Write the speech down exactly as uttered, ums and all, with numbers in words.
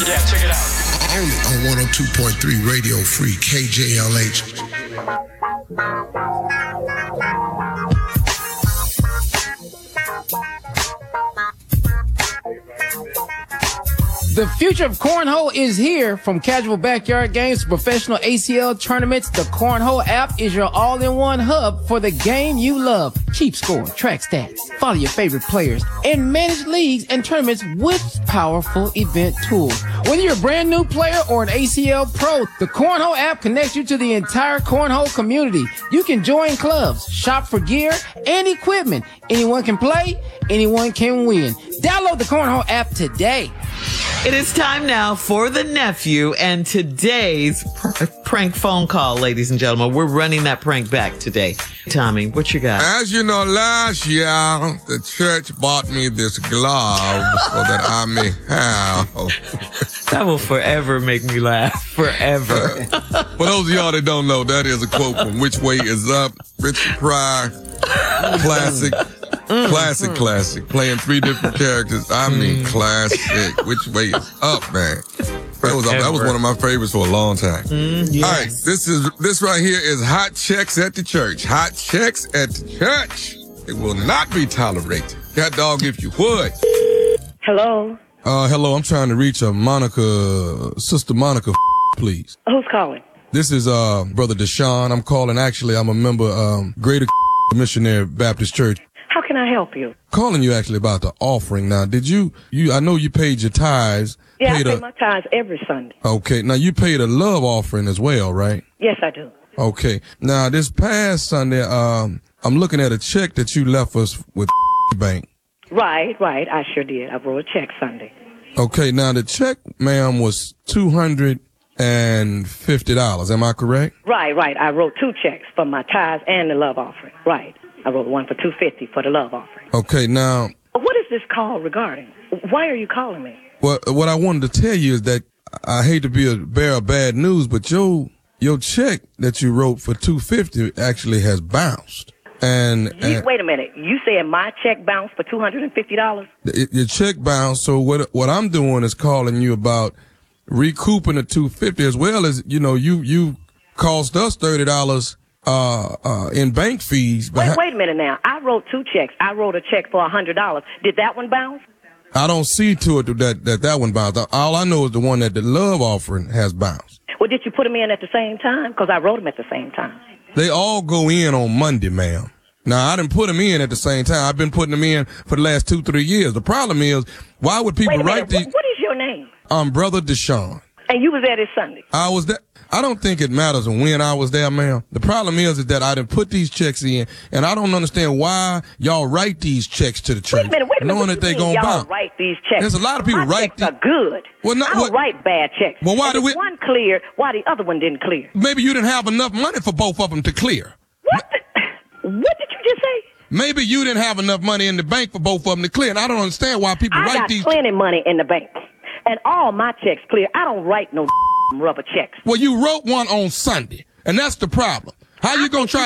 Yeah, check it out. Only on one oh two point three Radio Free K J L H. The future of cornhole is here. From casual backyard games to professional A C L tournaments, the Cornhole app is your all-in-one hub for the game you love. Keep score, track stats, follow your favorite players, and manage leagues and tournaments with powerful event tools. Whether you're a brand new player or an A C L pro, the Cornhole app connects you to the entire cornhole community. You can join clubs, shop for gear and equipment. Anyone can play, anyone can win. Download the Cornhole app today. It is time now for the nephew and today's pr- prank phone call, ladies and gentlemen. We're running that prank back today. Tommy, what you got? As you know, last year, the church bought me this glove so that I may have. That will forever make me laugh. Forever. Uh, for those of y'all that don't know, that is a quote from Which Way Is Up, Richard Pryor, classic. Classic, classic. Playing three different characters. I mean, classic. Which way is up, man? That was that was one of my favorites for a long time. Mm, yes. All right, this is this right here is hot checks at the church. Hot checks at the church. It will not be tolerated. Cat dog, if you would. Hello. Uh, hello. I'm trying to reach a Monica, Sister Monica, please. Who's calling? This is uh Brother Deshaun. I'm calling. Actually, I'm a member um Greater Missionary Baptist Church. How can I help you? Calling you actually about the offering. Now, did you, you, I know you paid your tithes. Yeah, paid I pay a, my tithes every Sunday. Okay. Now, you paid a love offering as well, right? Yes, I do. Okay. Now, this past Sunday, um, I'm looking at a check that you left us with bank. Right, right. I sure did. I wrote a check Sunday. Okay. Now, the check, ma'am, was two hundred fifty dollars. Am I correct? Right, right. I wrote two checks for my tithes and the love offering. Right. I wrote one for two hundred fifty dollars for the love offering. Okay. Now, what is this call regarding? Why are you calling me? Well, what I wanted to tell you is that I hate to be a bearer of bad news, but your your check that you wrote for two hundred fifty dollars actually has bounced. And, you, and wait a minute. You said my check bounced for two hundred fifty dollars? It, your check bounced. So what what I'm doing is calling you about recouping the two hundred fifty dollars, as well as, you know, you you cost us thirty dollars uh uh in bank fees. Wait, wait a minute now. I wrote two checks. I wrote a check for one hundred dollars. Did that one bounce? I don't see to it that that that one bounced. All I know is the one that the love offering has bounced. Well, did you put them in at the same time? Because I wrote them at the same time. They all go in on Monday, ma'am. Now, I didn't put them in at the same time. I've been putting them in for the last two, three years. The problem is, why would people Wait a write minute. these? What is your name? I'm Brother Deshaun. And you was there this Sunday? I was there. I don't think it matters when I was there, ma'am. The problem is, is that I didn't put these checks in, and I don't understand why y'all write these checks to the church, wait a minute, wait a minute. knowing What that they you mean gonna y'all bounce. write these checks? There's a lot of people My write checks are these- good. Well, not- I don't what- write bad checks. Well, why and do if we- one cleared, why the other one didn't clear? Maybe you didn't have enough money for both of them to clear. What? The, what did you just say? Maybe you didn't have enough money in the bank for both of them to clear, and I don't understand why people I write got these. plenty money in the bank, and all my checks clear. I don't write no rubber checks. Well, you wrote one on Sunday, and that's the problem. How you gonna try